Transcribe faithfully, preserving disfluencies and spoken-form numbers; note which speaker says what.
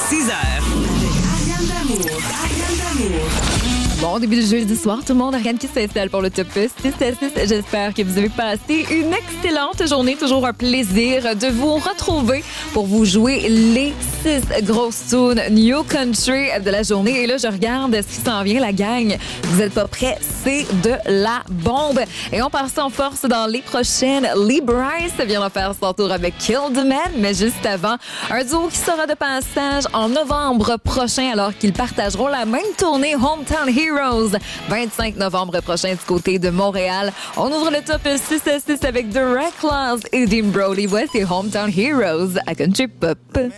Speaker 1: six heures.
Speaker 2: Ariane Damour. Ariane Damour.
Speaker 3: Bon début de jeudi soir, tout le monde. Ariane qui s'installe pour le top six à six. J'espère que vous avez passé une excellente journée. Toujours un plaisir de vous retrouver pour vous jouer les six grosses tunes New Country de la journée. Et là, je regarde ce qui s'en vient, la gang. Vous êtes pas prêts? C'est de la bombe. Et on part ça en force dans les prochaines. Lee Brice vient de faire son tour avec Kill the Man. Mais juste avant, un duo qui sera de passage en novembre prochain alors qu'ils partageront la même tournée Hometown Heroes. vingt-cinq novembre prochain du côté de Montréal. On ouvre le top six à six avec The Reckless et Dean Brody. Voici Hometown Heroes à Country Pop.